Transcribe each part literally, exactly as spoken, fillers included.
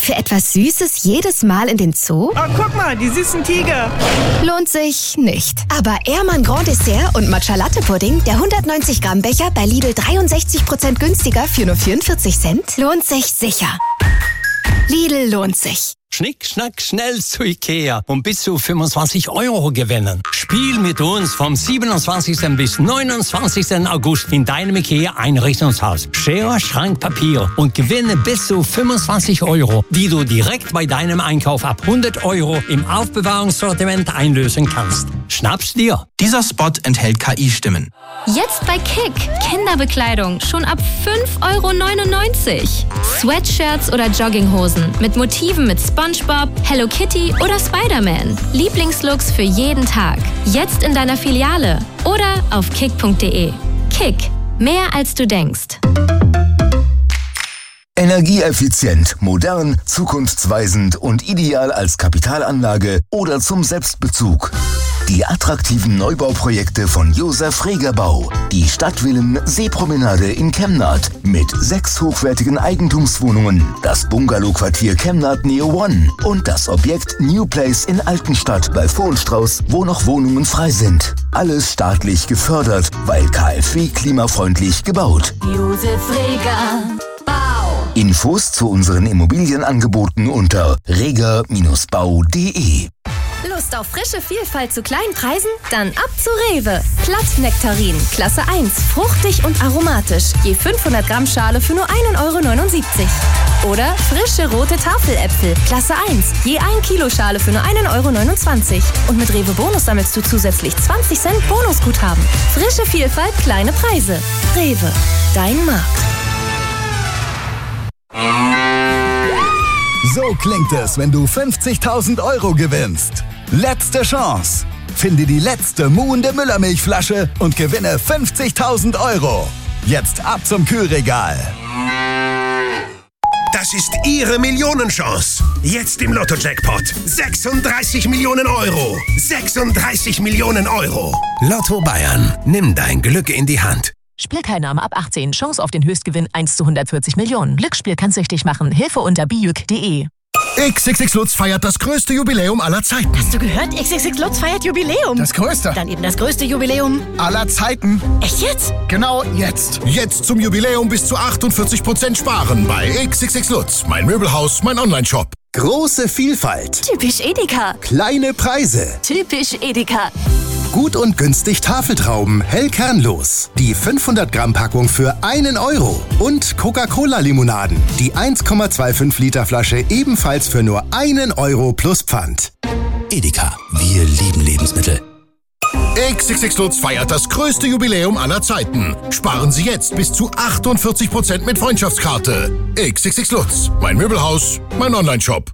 Für etwas Süßes jedes Mal in den Zoo? Oh, guck mal, die süßen Tiger. Lohnt sich nicht. Aber Ehrmann Grand Dessert und Matcha Latte Pudding, der hundertneunzig Gramm Becher bei Lidl dreiundsechzig Prozent günstiger für nur vierundvierzig Cent, lohnt sich sicher. Lidl lohnt sich. Schnick, schnack, schnell zu Ikea und bis zu fünfundzwanzig Euro gewinnen. Spiel mit uns vom siebenundzwanzigsten bis neunundzwanzigsten August in deinem Ikea-Einrichtungshaus. Schere, Schrank, Papier und gewinne bis zu fünfundzwanzig Euro, die du direkt bei deinem Einkauf ab hundert Euro im Aufbewahrungssortiment einlösen kannst. Schnapp's dir. Dieser Spot enthält K I-Stimmen. Jetzt bei Kick. Kinderbekleidung schon ab fünf Euro neunundneunzig. Sweatshirts oder Jogginghosen mit Motiven mit SpongeBob, Hello Kitty oder Spider-Man. Lieblingslooks für jeden Tag. Jetzt in deiner Filiale oder auf kick punkt de. Kick. Mehr als du denkst. Energieeffizient, modern, zukunftsweisend und ideal als Kapitalanlage oder zum Selbstbezug. Die attraktiven Neubauprojekte von Josef Reger Bau. Die Stadtvillen Seepromenade in Chemnat mit sechs hochwertigen Eigentumswohnungen, das Bungalowquartier Chemnat Neo One und das Objekt New Place in Altenstadt bei Vohlstrauß, wo noch Wohnungen frei sind. Alles staatlich gefördert, weil KfW klimafreundlich gebaut. Josef Reger Bau. Infos zu unseren Immobilienangeboten unter reger Bindestrich bau punkt de. Lust auf frische Vielfalt zu kleinen Preisen? Dann ab zu Rewe. Plattnektarin, Klasse eins, fruchtig und aromatisch. Je fünfhundert Gramm Schale für nur ein Euro neunundsiebzig. Oder frische rote Tafeläpfel, Klasse eins, je ein Kilo Schale für nur ein Euro neunundzwanzig. Und mit Rewe Bonus sammelst du zusätzlich zwanzig Cent Bonusguthaben. Frische Vielfalt, kleine Preise. Rewe, dein Markt. So klingt es, wenn du fünfzigtausend Euro gewinnst. Letzte Chance. Finde die letzte muhende Müllermilchflasche und gewinne fünfzigtausend Euro. Jetzt ab zum Kühlregal. Das ist Ihre Millionenchance. Jetzt im Lotto-Jackpot. sechsunddreißig Millionen Euro. sechsunddreißig Millionen Euro. Lotto Bayern. Nimm dein Glück in die Hand. Spielteilnahme ab achtzehn. Chance auf den Höchstgewinn eins zu hundertvierzig Millionen. Glücksspiel kann süchtig machen. Hilfe unter bijuk punkt de. X X X Lutz feiert das größte Jubiläum aller Zeiten. Hast du gehört? X X X Lutz feiert Jubiläum. Das größte. Dann eben das größte Jubiläum aller Zeiten. Echt jetzt? Genau jetzt. Jetzt zum Jubiläum bis zu achtundvierzig Prozent sparen bei X X X Lutz. Mein Möbelhaus, mein Online-Shop. Große Vielfalt. Typisch Edeka. Kleine Preise. Typisch Edeka. Gut und günstig Tafeltrauben, hell kernlos. Die fünfhundert Gramm Packung für einen Euro. Und Coca-Cola-Limonaden. Die eins Komma fünfundzwanzig Liter Flasche ebenfalls für nur einen Euro plus Pfand. Edeka, wir lieben Lebensmittel. X X X Lutz feiert das größte Jubiläum aller Zeiten. Sparen Sie jetzt bis zu achtundvierzig Prozent mit Freundschaftskarte. X X X Lutz, mein Möbelhaus, mein Online-Shop.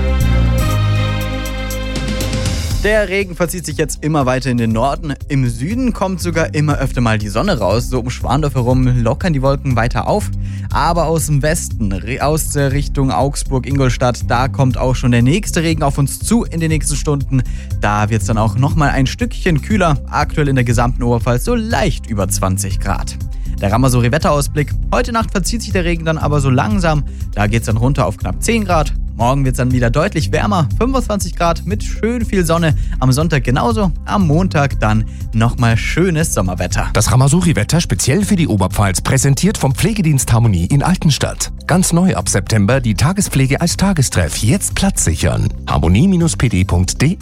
Der Regen verzieht sich jetzt immer weiter in den Norden. Im Süden kommt sogar immer öfter mal die Sonne raus. So um Schwandorf herum lockern die Wolken weiter auf. Aber aus dem Westen, aus der Richtung Augsburg, Ingolstadt, da kommt auch schon der nächste Regen auf uns zu in den nächsten Stunden. Da wird es dann auch nochmal ein Stückchen kühler. Aktuell in der gesamten Oberpfalz so leicht über zwanzig Grad. Der Ramazouri-Wetterausblick. Heute Nacht verzieht sich der Regen dann aber so langsam. Da geht es dann runter auf knapp zehn Grad. Morgen wird es dann wieder deutlich wärmer, fünfundzwanzig Grad mit schön viel Sonne. Am Sonntag genauso, am Montag dann nochmal schönes Sommerwetter. Das Ramazouri-Wetter speziell für die Oberpfalz, präsentiert vom Pflegedienst Harmonie in Altenstadt. Ganz neu ab September die Tagespflege als Tagestreff. Jetzt Platz sichern. harmonie Bindestrich p d Punkt de.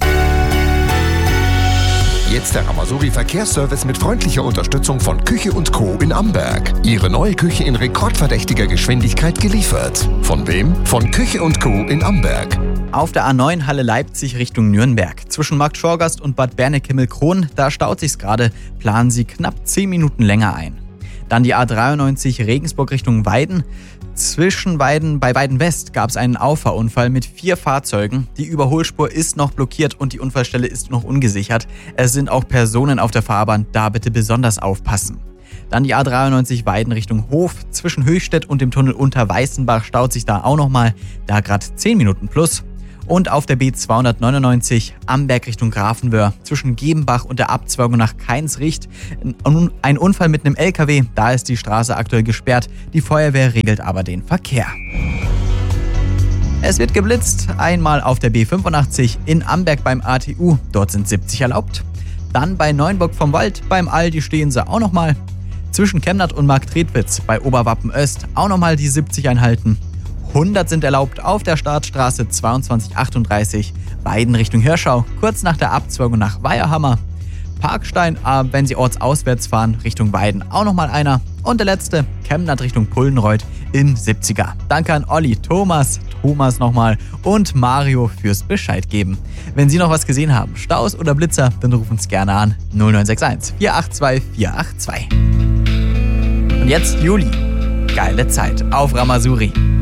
Jetzt der Ramazouri Verkehrsservice mit freundlicher Unterstützung von Küche und Co. in Amberg. Ihre neue Küche in rekordverdächtiger Geschwindigkeit geliefert. Von wem? Von Küche und Co. in Amberg. Auf der A neun Halle Leipzig Richtung Nürnberg. Zwischen Markt Schorgast und Bad Bernekimmel-Kroon, da staut sich's gerade, planen Sie knapp zehn Minuten länger ein. Dann die A dreiundneunzig Regensburg Richtung Weiden. Zwischen Weiden, bei Weiden West gab es einen Auffahrunfall mit vier Fahrzeugen. Die Überholspur ist noch blockiert und die Unfallstelle ist noch ungesichert. Es sind auch Personen auf der Fahrbahn, da bitte besonders aufpassen. Dann die A dreiundneunzig Weiden Richtung Hof. Zwischen Höchstädt und dem Tunnel unter Weißenbach staut sich da auch nochmal, da gerade zehn Minuten plus. Und auf der B zweihundertneunundneunzig Amberg Richtung Grafenwöhr zwischen Gebenbach und der Abzweigung nach Kainsricht ein Unfall mit einem L K W, da ist die Straße aktuell gesperrt. Die Feuerwehr regelt aber den Verkehr. Es wird geblitzt, einmal auf der B fünfundachtzig in Amberg beim A T U, dort sind siebzig erlaubt. Dann bei Neunburg vom Wald beim Aldi stehen sie auch nochmal. Zwischen Chemnat und Marktredwitz bei Oberwappen Öst auch nochmal die siebzig einhalten. hundert sind erlaubt auf der Startstraße zweiundzwanzig achtunddreißig, Weiden Richtung Hirschau, kurz nach der Abzweigung nach Weierhammer. Parkstein, äh, wenn Sie ortsauswärts fahren, Richtung Weiden auch nochmal einer. Und der letzte, Chemnat Richtung Pullenreuth im siebziger. Danke an Olli, Thomas, Thomas nochmal und Mario fürs Bescheid geben. Wenn Sie noch was gesehen haben, Staus oder Blitzer, dann rufen uns gerne an null neun sechs eins vier acht zwei vier acht zwei. Und jetzt Juli. Geile Zeit auf Ramasuri.